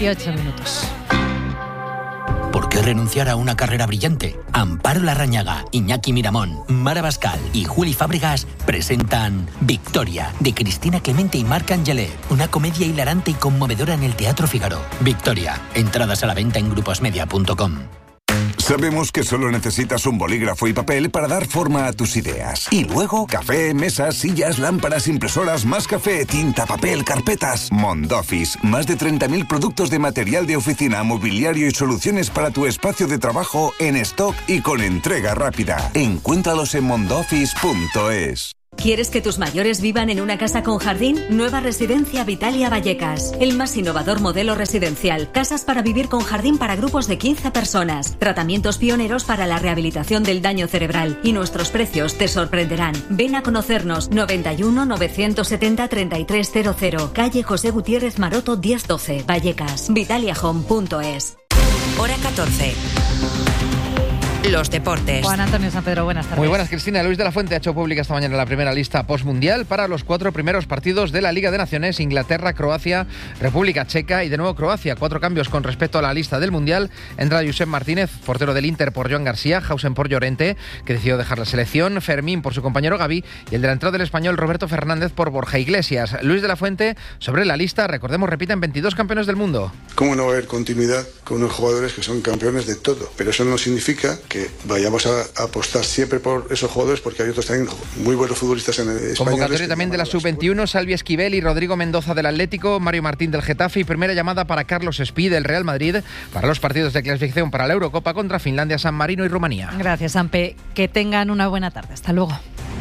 18 minutos. ¿Por qué renunciar a una carrera brillante? Amparo Larrañaga, Iñaki Miramón, Mara Bascal y Juli Fábregas presentan Victoria, de Cristina Clemente y Marc Angelé, una comedia hilarante y conmovedora en el Teatro Fígaro. Victoria, entradas a la venta en gruposmedia.com. Sabemos que solo necesitas un bolígrafo y papel para dar forma a tus ideas. Y luego, café, mesas, sillas, lámparas, impresoras, más café, tinta, papel, carpetas. Mondoffice, más de 30.000 productos de material de oficina, mobiliario y soluciones para tu espacio de trabajo en stock y con entrega rápida. Encuéntralos en mondoffice.es. ¿Quieres que tus mayores vivan en una casa con jardín? Nueva Residencia Vitalia Vallecas. El más innovador modelo residencial. Casas para vivir con jardín para grupos de 15 personas. Tratamientos pioneros para la rehabilitación del daño cerebral. Y nuestros precios te sorprenderán. Ven a conocernos. 91 970 3300. Calle José Gutiérrez Maroto 1012. Vallecas. vitaliahome.es. Hora 14. Los deportes. Juan Antonio San Pedro, buenas tardes. Muy buenas, Cristina. Luis de la Fuente ha hecho pública esta mañana la primera lista postmundial para los 4 primeros partidos de la Liga de Naciones: Inglaterra, Croacia, República Checa y de nuevo Croacia. 4 cambios con respecto a la lista del Mundial. Entra Josep Martínez, portero del Inter, por Joan García, Hausen por Llorente, que decidió dejar la selección, Fermín por su compañero Gavi y el delantero del Español Roberto Fernández por Borja Iglesias. Luis de la Fuente, sobre la lista, recordemos, repiten 22 campeones del mundo. ¿Cómo no va a haber continuidad con unos jugadores que son campeones de todo? Pero eso no significa que vayamos a apostar siempre por esos jugadores, porque hay otros también muy buenos futbolistas en España. Convocatoria también de la Sub-21, Salvi Esquivel y Rodrigo Mendoza del Atlético, Mario Martín del Getafe y primera llamada para Carlos Espí del Real Madrid para los partidos de clasificación para la Eurocopa contra Finlandia, San Marino y Rumanía. Gracias, Ampe. Que tengan una buena tarde. Hasta luego.